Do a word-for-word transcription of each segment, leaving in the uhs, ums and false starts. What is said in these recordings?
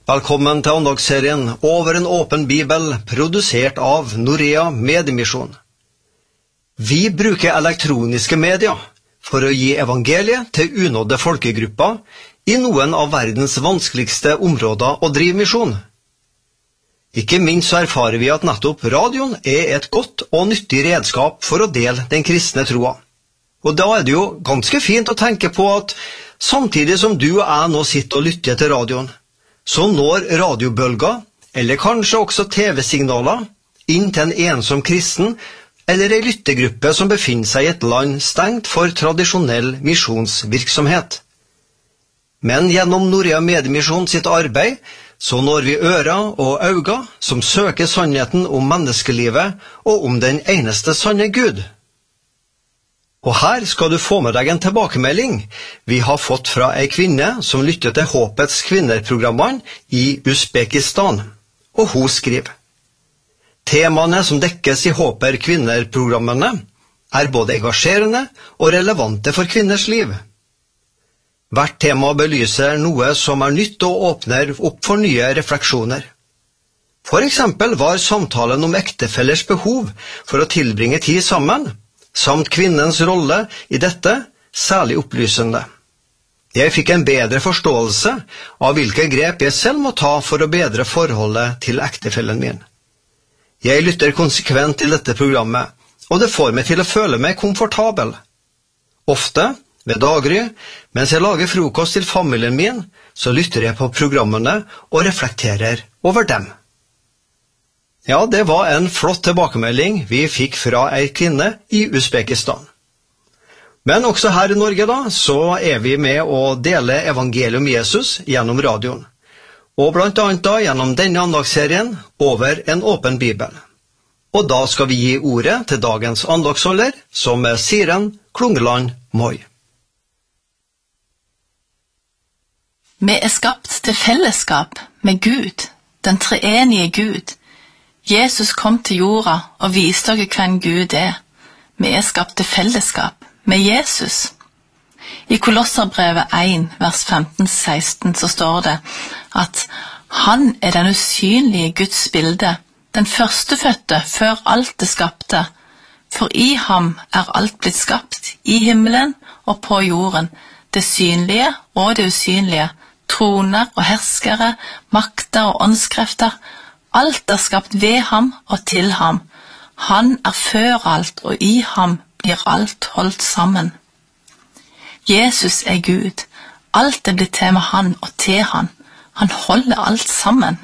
Velkommen til andagsserien Over en åpen bibel, produsert av Norea Mediemisjon. Vi bruker elektroniske medier for å gi evangeliet til unådde folkegrupper i noen av verdens vanskeligste områder å drive misjon. Ikke minst så erfarer vi at nettopp radioen er et godt og nyttig redskap for å dele den kristne troa. Og da er det jo ganske fint å tenke på at samtidig som du og jeg nå sitter og lytter til radioen, så når radiobølger, eller kanskje også tv-signaler, inn til en ensom kristen, eller en lyttegruppe som befinner seg i et land stengt for tradisjonell misjonsvirksomhet. Men gjennom Norea Mediemisjon sitt arbeid, så når vi ører og øyne som søker sannheten om menneskelivet og om den eneste sanne Gud. Og her skal du få med deg en tilbakemelding vi har fått fra ei kvinne som lytter til Håpets kvinner-programmene i Uzbekistan, og hun skriver: Temaene som dekkes i Håper kvinner-programmene er både engasjerende og relevante for kvinners liv. Hvert tema belyser noe som er nytt og åpner opp for nye refleksjoner. For eksempel var samtalen om ektefellers behov for å tilbringe tid sammen, samt kvinnens rolle i dette særlig opplysende. Jeg fikk en bedre forståelse av hvilke grep jeg selv må ta for å bedre forholdet til ektefellen min. Jeg lytter konsekvent til dette programmet, og det får meg til å føle meg komfortabel. Ofte, ved daggry, mens jeg lager frokost til familien min, så lytter jeg på programmene og reflekterer over dem. Ja, det var en flott tilbakemelding vi fikk fra ei kvinne i Uzbekistan. Men også her i Norge da, så er vi med å dele evangelium Jesus gjennom radioen. Og blant annet da gjennom denne andagsserien Over en åpen bibel. Og da skal vi gi ordet til dagens andagsholder, som er Siren Klungeland Moi. Vi er skapt til fellesskap med Gud, den treenige Gud. Jesus kom til jorda og viste dere hvem Gud er. Vi er skapt til fellesskap med Jesus. I Kolosserbrevet én, vers femten til seksten, så står det at han er den usynlige Guds bilde, den førstefødte før alt det skapte. For i ham er alt blitt skapt, i himmelen og på jorden, det synlige og det usynlige, troner og herskere, makter og åndskrefter. Alt er skapt ved ham og til ham. Han er før alt, og i ham blir alt holdt sammen. Jesus er Gud. Alt er blitt til med han og til han. Han holder alt sammen.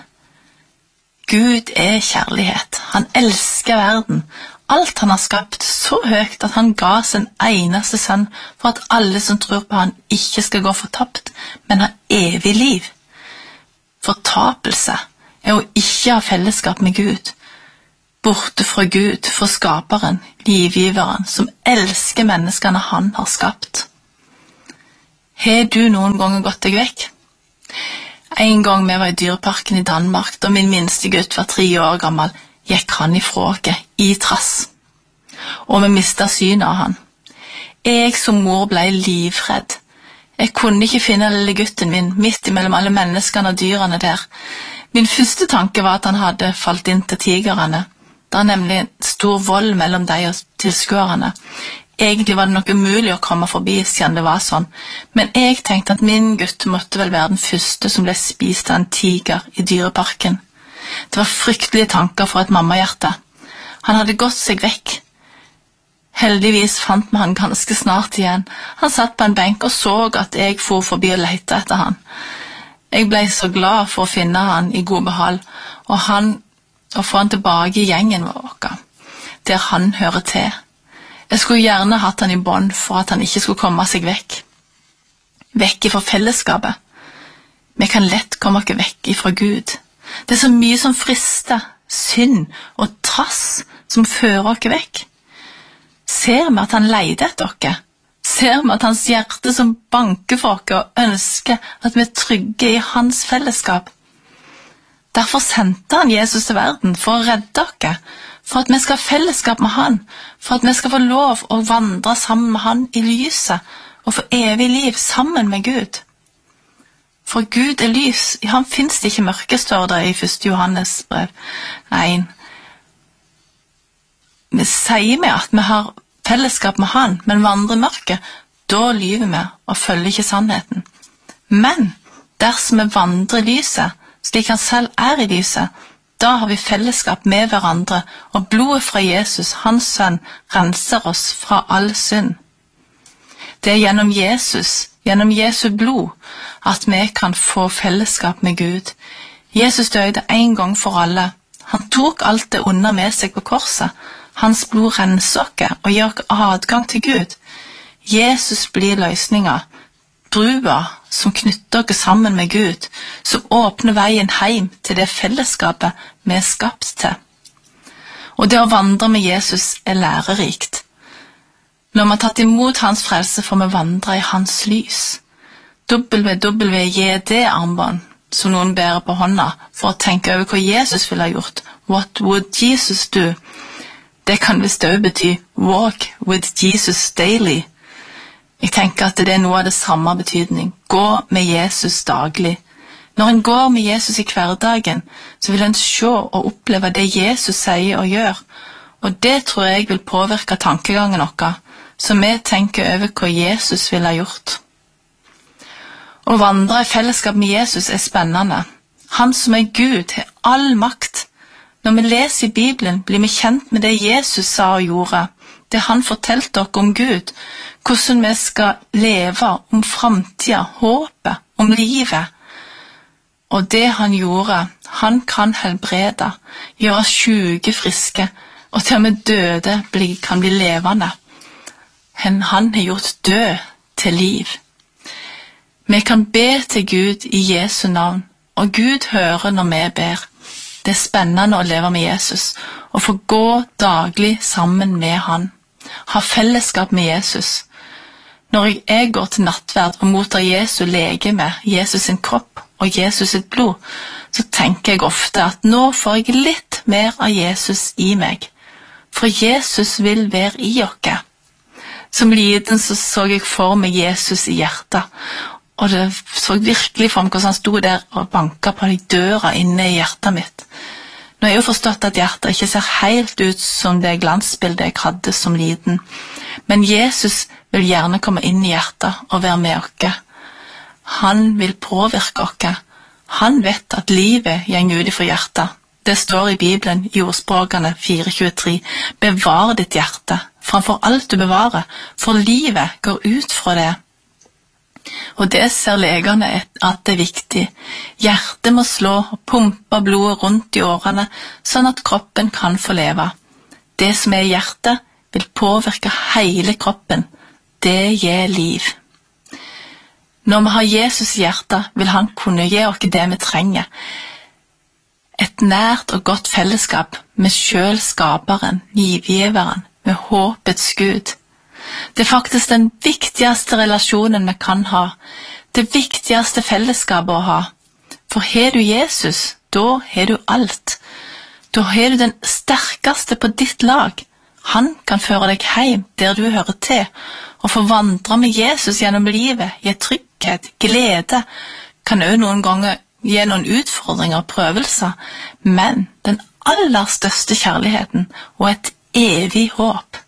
Gud er kjærlighet. Han elsker verden. Alt han har skapt så høyt at han ga sin eneste sønn for at alle som tror på han ikke skal gå fortapt, men ha evig liv. Fortapelse er å ikke ha fellesskap med Gud, borte fra Gud, for skaperen, livgiveren, som elsker menneskene han har skapt. Har du noen ganger gått deg vekk? En gang vi var i dyreparken i Danmark, da min minste gutt var tre år gammel, gikk han ifra oss i trass, og vi mistet synet av han. Jeg som mor ble livredd. Jeg kunne ikke finne lille gutten min midt imellom alle menneskene og dyrene der. Min første tanke var at han hadde falt inn til tigerene. Det er nemlig stor vold mellom deg og tilskuerne. Egentlig var det nok umulig å komme forbi siden det var sånn, men jeg tenkte at min gutt måtte vel være den første som ble spist av en tiger i dyreparken. Det var fryktelige tanker for et mammahjerte. Han hadde gått seg vekk. Heldigvis fant vi han ganske snart igjen. Han satt på en benk og så at jeg for forbi og lette etter han. Jeg ble så glad for å finne han i god behag, og, han, og få han tilbake i gjengen vår, der han hører til. Jeg skulle gjerne hatt han i bånd for at han ikke skulle komme seg vekk. Vekk ifra fellesskapet. Vi kan lett komme oss vekk ifra Gud. Det er så mye som frister, synd og trass som fører oss vekk. Ser vi at han leide etter oss? Ser vi at hans hjerte som banker for oss og ønsker at vi er trygge i hans fellesskap? Derfor sendte han Jesus til verden for å redde oss, for at vi skal ha fellesskap med han, for at vi skal få lov å vandre sammen med han i lyset og få evig liv sammen med Gud. For Gud er lys, i ham finnes det ikke mørke, står det i første Johannes brev én. Vi sier med at vi har fellesskap med han, men vandrer i mørket, da lyver vi og følger ikke sannheten. Men dersom vi vandrer i lyset, slik han selv er i lyset, da har vi fellesskap med hverandre, og blodet fra Jesus, hans sønn, renser oss fra all synd. Det er gjennom Jesus, gjennom Jesu blod, at vi kan få fellesskap med Gud. Jesus døde en gang for alle. Han tok alt det onde med seg på korset. Hans blod renser oss og gir oss adgang til Gud. Jesus blir løsninga, brua som knytter oss sammen med Gud, som åpner veien hjem til det fellesskapet vi er skapt til. Og det å vandre med Jesus er lærerikt. Når vi har tatt imot hans frelse, får vi vandre i hans lys. W W J D-armbånd, som noen bærer på hånda, for å tenke over hva Jesus ville ha gjort. What would Jesus do? Det kan visst også bety walk with Jesus daily. Jeg tenker at det er noe av det samme betydning. Gå med Jesus daglig. Når en går med Jesus i hverdagen, så vil en se og oppleve det Jesus sier og gjør. Og det tror jeg vil påvirke tankegangen vår, så vi tenker over hva Jesus ville ha gjort. Å vandre i fellesskap med Jesus er spennende. Han som er Gud, har all makt. Når vi leser i Bibelen, blir vi kjent med det Jesus sa og gjorde. Det han fortalte oss om Gud, hvordan vi skal leve, om fremtiden, håpet, om livet. Og det han gjorde, han kan helbrede, gjøre syke friske, og til og med døde kan bli levende. Han har gjort død til liv. Vi kan be til Gud i Jesu navn, og Gud hører når vi ber. Det er spennende å leve med Jesus, og få gå daglig sammen med han. Ha fellesskap med Jesus. Når jeg går til nattverd og mottar Jesu legeme, Jesus sin kropp og Jesus sitt blod, så tenker jeg ofte at nå får jeg litt mer av Jesus i meg. For Jesus vil være i oss. Som liten så så jeg for meg Jesus i hjertet, og det så virkelig for meg hvordan han stod der og banket på de døra inne i hjertet mitt. Nå har jeg jo forstått at hjertet ikke ser helt ut som det glansbildet jeg hadde som liten, men Jesus vil gjerne komme inn i hjertet og være med oss. Han vil påvirke oss. Han vet at livet går ut fra hjertet. Det står i Bibelen i ordspråkene fire tjuetre. Bevar ditt hjerte framfor alt du bevarer, for livet går ut fra det. Og det ser legene at det er viktig. Hjertet må slå og pumpe blodet rundt i årene, sånn at kroppen kan få leve. Det som er i hjertet vil påvirke hele kroppen. Det gir liv. Når vi har Jesus i hjertet, vil han kunne gi oss det vi trenger. Et nært og godt fellesskap med selv skaperen, livgiveren, med håpets Gud. Det er faktisk den viktigste relasjonen vi kan ha, det viktigste fellesskapet å ha. For har du Jesus, da har du alt. Da har du den sterkeste på ditt lag. Han kan føre deg hjem der du hører til, og få vandre med Jesus gjennom livet, gi trygghet, glede, kan også noen ganger gi noen utfordringer og prøvelser, men den aller største kjærligheten og et evig håp.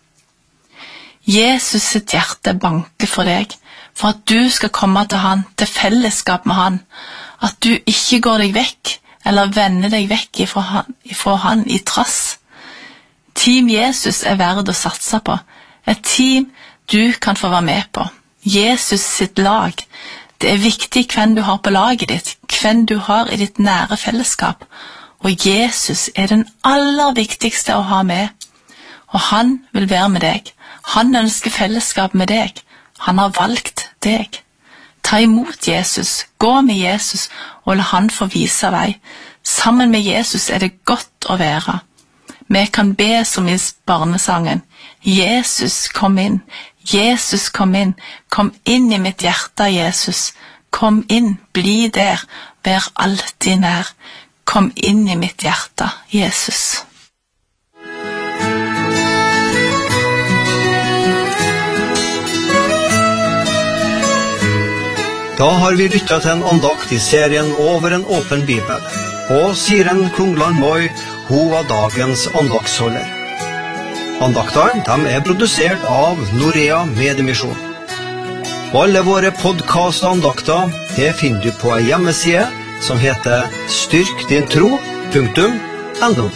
Jesus sitt hjerte banker for deg, for at du skal komme til han, til fellesskap med han, at du ikke går deg vekk, eller vender deg vekk ifra han, ifra han i trass. Team Jesus er verd å satse på, et team du kan få være med på. Jesus sitt lag, det er viktig hvem du har på laget ditt, hvem du har i ditt nære fellesskap, og Jesus er den aller viktigste å ha med, og han vil være med deg. Han ønsker fellesskap med deg. Han har valgt deg. Ta imot Jesus, gå med Jesus, og la han få vise vei. Sammen med Jesus er det godt å være. Vi kan be som i barnesangen. Jesus, kom inn. Jesus, kom inn. Kom inn i mitt hjerte, Jesus. Kom inn, bli der. Vær alltid nær. Kom inn i mitt hjerte, Jesus. Da har vi lyttet til en andakt I serien Over en åpen bibel, og Siren Klungland Moi, hun var dagens andaktsholder. Andaktene de er produsert av Norea Mediemisjon. Alle våre podcast-andakter det finner du på en hjemmeside som heter styrk din tro punktum N O.